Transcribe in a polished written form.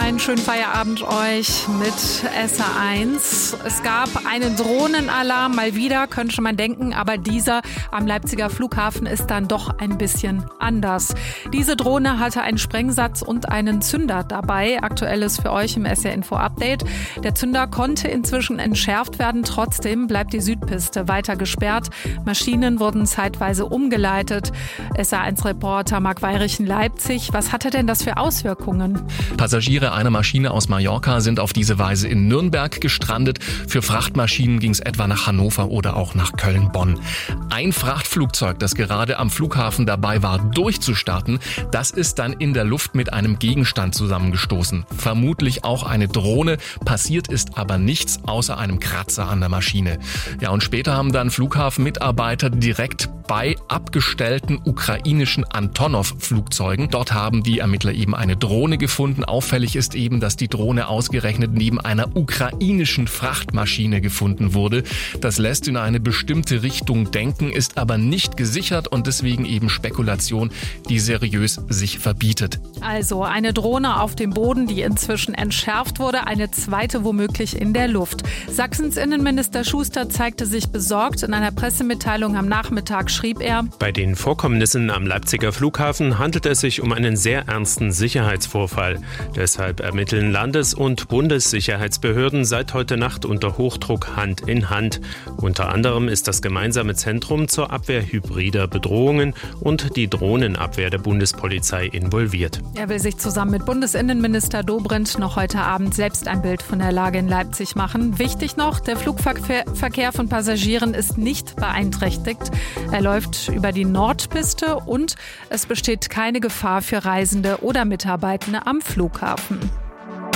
Einen schönen Feierabend euch mit SA1. Es gab einen Drohnenalarm, mal wieder, könnte man denken, aber dieser am Leipziger Flughafen ist dann doch ein bisschen anders. Diese Drohne hatte einen Sprengsatz und einen Zünder dabei. Aktuelles für euch im SR Info Update. Der Zünder konnte inzwischen entschärft werden, trotzdem bleibt die Südpiste weiter gesperrt. Maschinen wurden zeitweise umgeleitet. SA1-Reporter Marc Weyrich in Leipzig. Was hatte denn das für Auswirkungen? Passagiere einer Maschine aus Mallorca sind auf diese Weise in Nürnberg gestrandet. Für Frachtmaschinen ging es etwa nach Hannover oder auch nach Köln-Bonn. Ein Frachtflugzeug, das gerade am Flughafen dabei war, durchzustarten, das ist dann in der Luft mit einem Gegenstand zusammengestoßen. Vermutlich auch eine Drohne. Passiert ist aber nichts außer einem Kratzer an der Maschine. Ja, und später haben dann Flughafenmitarbeiter direkt bei abgestellten ukrainischen Antonov-Flugzeugen. Dort haben die Ermittler eben eine Drohne gefunden. Auffällig ist eben, dass die Drohne ausgerechnet neben einer ukrainischen Frachtmaschine gefunden wurde. Das lässt in eine bestimmte Richtung denken, ist aber nicht gesichert und deswegen eben Spekulation, die seriös sich verbietet. Also eine Drohne auf dem Boden, die inzwischen entschärft wurde, eine zweite womöglich in der Luft. Sachsens Innenminister Schuster zeigte sich besorgt. In einer Pressemitteilung am Nachmittag schrieb er: Bei den Vorkommnissen am Leipziger Flughafen handelt es sich um einen sehr ernsten Sicherheitsvorfall. Deshalb ermitteln Landes- und Bundessicherheitsbehörden seit heute Nacht unter Hochdruck Hand in Hand. Unter anderem ist das gemeinsame Zentrum zur Abwehr hybrider Bedrohungen und die Drohnenabwehr der Bundespolizei involviert. Er will sich zusammen mit Bundesinnenminister Dobrindt noch heute Abend selbst ein Bild von der Lage in Leipzig machen. Wichtig noch, der Flugverkehr von Passagieren ist nicht beeinträchtigt. Er läuft über die Nordpiste und es besteht keine Gefahr für Reisende oder Mitarbeitende am Flughafen.